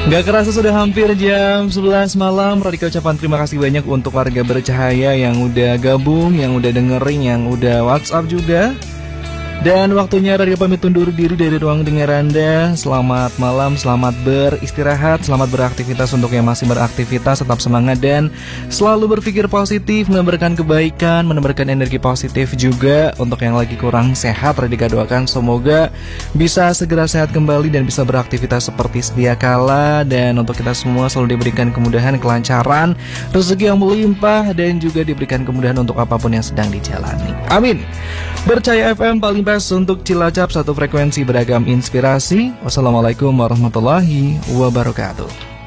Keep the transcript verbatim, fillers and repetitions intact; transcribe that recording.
Gak kerasa sudah hampir jam sebelas malam. Radika ucapan terima kasih banyak untuk warga bercahaya yang udah gabung, yang udah dengerin, yang udah WhatsApp juga. Dan waktunya Radika pamit undur diri dari ruang dengar Anda. Selamat malam, selamat beristirahat, selamat beraktivitas untuk yang masih beraktivitas. Tetap semangat dan selalu berpikir positif, menebarkan kebaikan, menebarkan energi positif juga. Untuk yang lagi kurang sehat, Radika doakan semoga bisa segera sehat kembali dan bisa beraktivitas seperti sedia kala. Dan untuk kita semua selalu diberikan kemudahan, kelancaran, rezeki yang melimpah, dan juga diberikan kemudahan untuk apapun yang sedang dijalani. Amin. Bercahaya F M paling best untuk Cilacap, satu frekuensi beragam inspirasi. Wassalamualaikum warahmatullahi wabarakatuh.